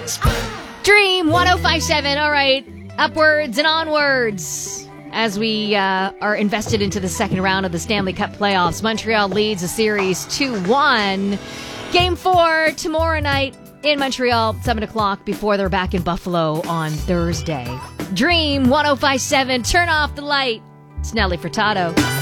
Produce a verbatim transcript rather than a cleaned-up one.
Dream one oh five point seven. All right. Upwards and onwards. As we uh, are invested into the second round of the Stanley Cup playoffs, Montreal leads the series two one. Game four tomorrow night in Montreal, seven o'clock, before they're back in Buffalo on Thursday. Dream one oh five point seven. Turn off the light. It's Nelly Furtado.